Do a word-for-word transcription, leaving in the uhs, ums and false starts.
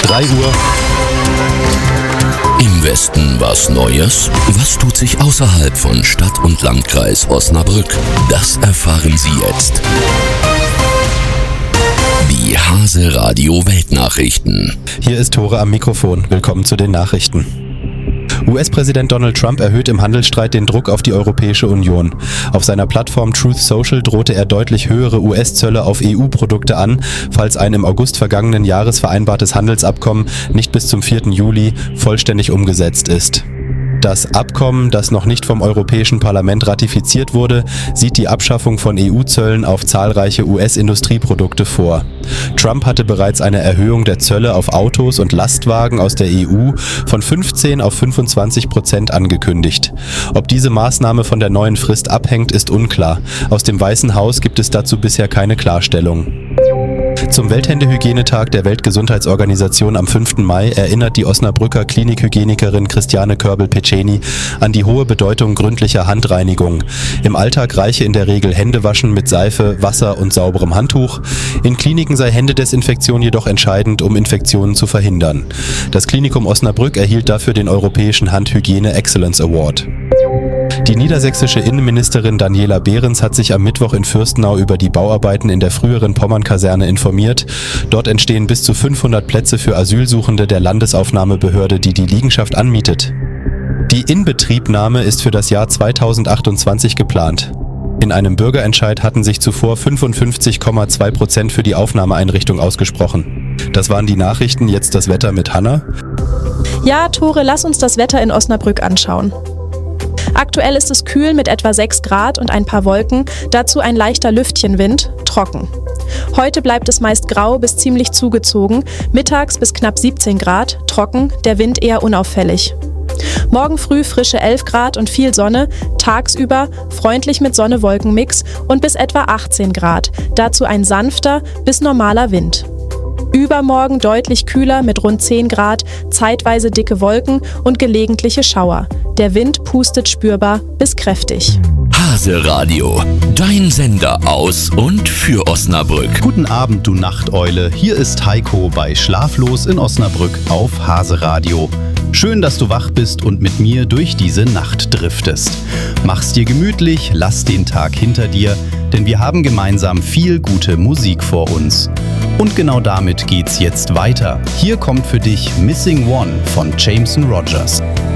drei Uhr. Im Westen was Neues? Was tut sich außerhalb von Stadt und Landkreis Osnabrück? Das erfahren Sie jetzt. Die Hase Radio Weltnachrichten. Hier ist Tore am Mikrofon. Willkommen zu den Nachrichten. U S-Präsident Donald Trump erhöht im Handelsstreit den Druck auf die Europäische Union. Auf seiner Plattform Truth Social drohte er deutlich höhere U S-Zölle auf E U-Produkte an, falls ein im August vergangenen Jahres vereinbartes Handelsabkommen nicht bis zum vierten Juli vollständig umgesetzt ist. Das Abkommen, das noch nicht vom Europäischen Parlament ratifiziert wurde, sieht die Abschaffung von E U-Zöllen auf zahlreiche U S-Industrieprodukte vor. Trump hatte bereits eine Erhöhung der Zölle auf Autos und Lastwagen aus der E U von fünfzehn auf fünfundzwanzig Prozent angekündigt. Ob diese Maßnahme von der neuen Frist abhängt, ist unklar. Aus dem Weißen Haus gibt es dazu bisher keine Klarstellung. Zum Welthändehygienetag der Weltgesundheitsorganisation am fünften Mai erinnert die Osnabrücker Klinikhygienikerin Christiane Körbel-Petscheny an die hohe Bedeutung gründlicher Handreinigung. Im Alltag reiche in der Regel Händewaschen mit Seife, Wasser und sauberem Handtuch. In Kliniken sei Händedesinfektion jedoch entscheidend, um Infektionen zu verhindern. Das Klinikum Osnabrück erhielt dafür den Europäischen Handhygiene Excellence Award. Die niedersächsische Innenministerin Daniela Behrens hat sich am Mittwoch in Fürstenau über die Bauarbeiten in der früheren Pommern-Kaserne informiert. Dort entstehen bis zu fünfhundert Plätze für Asylsuchende der Landesaufnahmebehörde, die die Liegenschaft anmietet. Die Inbetriebnahme ist für das Jahr zweitausendachtundzwanzig geplant. In einem Bürgerentscheid hatten sich zuvor fünfundfünfzig Komma zwei Prozent für die Aufnahmeeinrichtung ausgesprochen. Das waren die Nachrichten, jetzt das Wetter mit Hanna. Ja, Tore, lass uns das Wetter in Osnabrück anschauen. Aktuell ist es kühl mit etwa sechs Grad und ein paar Wolken, dazu ein leichter Lüftchenwind, trocken. Heute bleibt es meist grau bis ziemlich zugezogen, mittags bis knapp siebzehn Grad, trocken, der Wind eher unauffällig. Morgen früh frische elf Grad und viel Sonne, tagsüber freundlich mit Sonne-Wolken-Mix und bis etwa achtzehn Grad, dazu ein sanfter bis normaler Wind. Übermorgen deutlich kühler mit rund zehn Grad, zeitweise dicke Wolken und gelegentliche Schauer. Der Wind pustet spürbar bis kräftig. Hase Radio, dein Sender aus und für Osnabrück. Guten Abend, du Nachteule. Hier ist Heiko bei Schlaflos in Osnabrück auf Hase Radio. Schön, dass du wach bist und mit mir durch diese Nacht driftest. Mach's dir gemütlich, lass den Tag hinter dir, denn wir haben gemeinsam viel gute Musik vor uns. Und genau damit geht's jetzt weiter. Hier kommt für dich Missing One von Jameson Rogers.